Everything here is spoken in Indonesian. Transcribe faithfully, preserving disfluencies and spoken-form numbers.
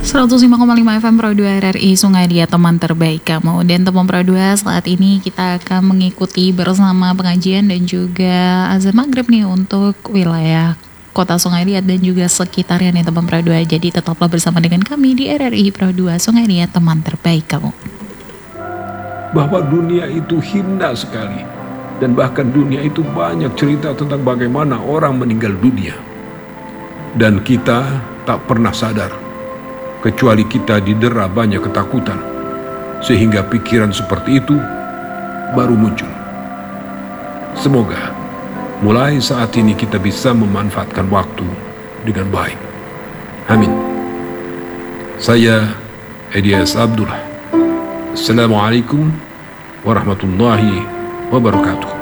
seratus lima koma lima F M Pro dua R R I Sungai Liat, teman terbaik kamu. Dan teman Pro dua, saat ini kita akan mengikuti bersama pengajian dan juga azan maghrib nih untuk wilayah Kota Sungai Liat dan juga sekitarnya nih teman Pro dua. Jadi tetaplah bersama dengan kami di R R I Pro dua Sungai Liat, teman terbaik kamu. Bahwa dunia itu hina sekali, dan bahkan dunia itu banyak cerita tentang bagaimana orang meninggal dunia, dan kita tak pernah sadar, kecuali kita didera banyak ketakutan, sehingga pikiran seperti itu baru muncul. Semoga mulai saat ini kita bisa memanfaatkan waktu dengan baik. Amin. Saya Elias Abdullah. Assalamualaikum warahmatullahi wabarakatuh.